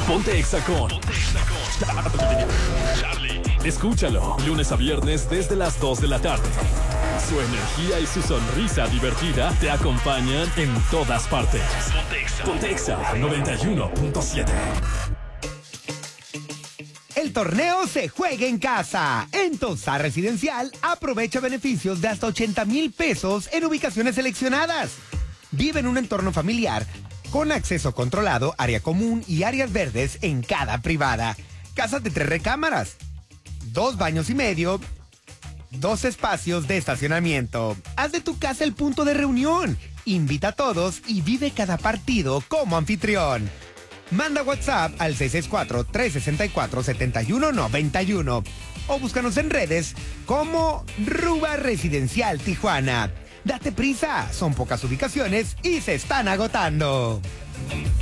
Ponte Exa con Charlie. Escúchalo, lunes a viernes desde las 2 de la tarde. Su energía y su sonrisa divertida te acompañan en todas partes. Ponte Exa 91.7. El torneo se juega en casa. En Tosa Residencial, aprovecha beneficios de hasta 80,000 pesos en ubicaciones seleccionadas. Vive en un entorno familiar con acceso controlado, área común y áreas verdes en cada privada. Casas de 3 recámaras, 2 baños y medio, 2 espacios de estacionamiento. Haz de tu casa el punto de reunión. Invita a todos y vive cada partido como anfitrión. Manda WhatsApp al 664-364-7191 o búscanos en redes como Ruba Residencial Tijuana. Date prisa, son pocas ubicaciones y se están agotando.